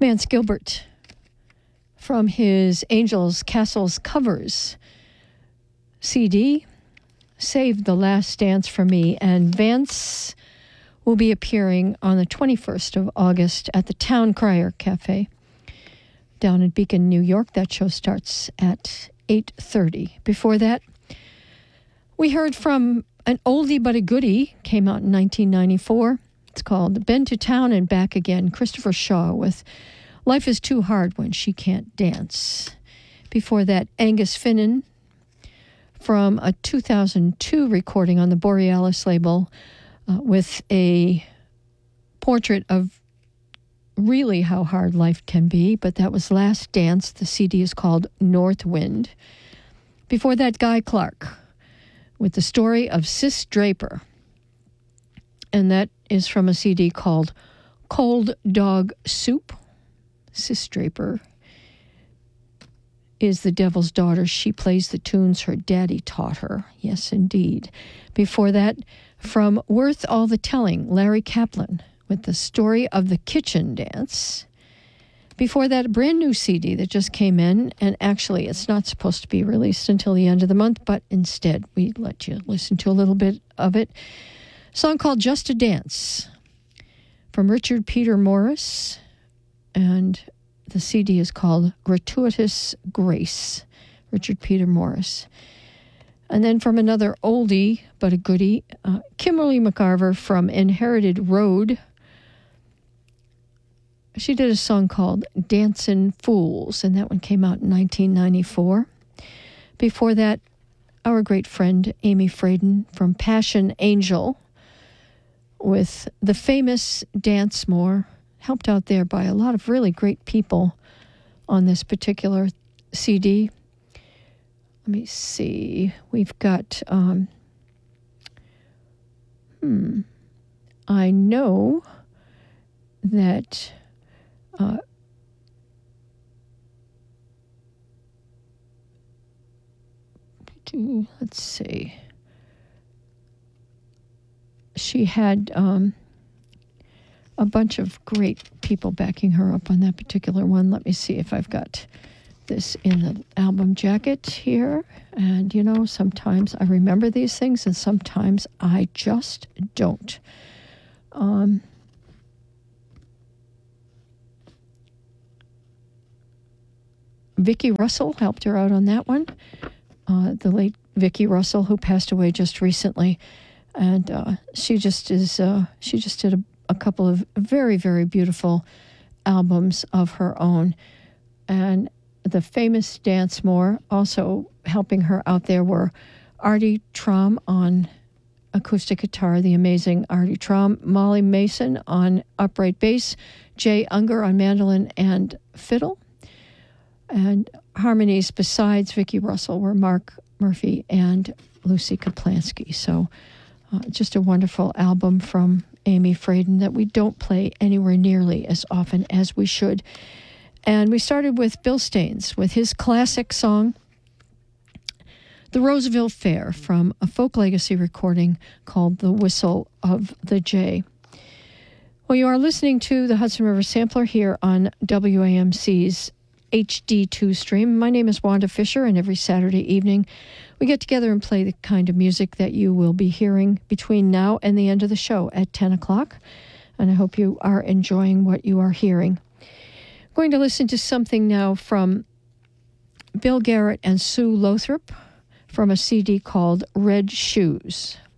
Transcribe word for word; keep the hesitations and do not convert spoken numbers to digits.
Vance Gilbert from his Angels Castles Covers C D, Save the Last Dance for Me. And Vance will be appearing on the twenty-first of August at the Town Crier Cafe down in Beacon, New York. That show starts at eight thirty. Before that, we heard from an oldie but a goodie, came out in nineteen ninety-four. It's called Been to Town and Back Again, Christopher Shaw with Life is Too Hard When She Can't Dance. Before that, Angus Finnan from a two thousand two recording on the Borealis label uh, with a portrait of really how hard life can be, but that was Last Dance. The C D is called North Wind. Before that, Guy Clark with the story of Sis Draper, and that is from a C D called Cold Dog Soup. Sis Draper is the devil's daughter. She plays the tunes her daddy taught her. Yes, indeed. Before that, from Worth All the Telling, Larry Kaplan with the story of the kitchen dance. Before that, a brand new C D that just came in, and actually it's not supposed to be released until the end of the month, but instead we let you listen to a little bit of it. A song called Just a Dance from Richard Peter Morris, and the C D is called Gratuitous Grace, Richard Peter Morris. And then from another oldie but a goodie, uh, Kimberly McCarver from Inherited Road. She did a song called Dancin' Fools, and that one came out in nineteen ninety-four. Before that, our great friend Amy Fraden from Passion Angel with the famous Dance More, helped out there by a lot of really great people on this particular C D. Let me see. We've got, um, hmm, I know that uh, let's see. She had um, a bunch of great people backing her up on that particular one. Let me see if I've got this in the album jacket here. And, you know, sometimes I remember these things and sometimes I just don't. Um, Vicki Russell helped her out on that one. Uh, the late Vicki Russell, who passed away just recently. And uh, she just is, uh, she just did a, a couple of very, very beautiful albums of her own. And the famous Dance More, also helping her out there, were Artie Traum on acoustic guitar, the amazing Artie Traum, Molly Mason on upright bass, Jay Unger on mandolin and fiddle. And harmonies besides Vicki Russell were Mark Murphy and Lucy Kaplansky. So uh, just a wonderful album from Amy Fraden that we don't play anywhere nearly as often as we should. And we started with Bill Staines with his classic song, The Roseville Fair, from a folk legacy recording called The Whistle of the Jay. Well, you are listening to the Hudson River Sampler here on W A M C's H D two stream. My name is Wanda Fisher, and every Saturday evening we get together and play the kind of music that you will be hearing between now and the end of the show at ten o'clock. And I hope you are enjoying what you are hearing. I'm going to listen to something now from Bill Garrett and Sue Lothrop from a C D called Red Shoes.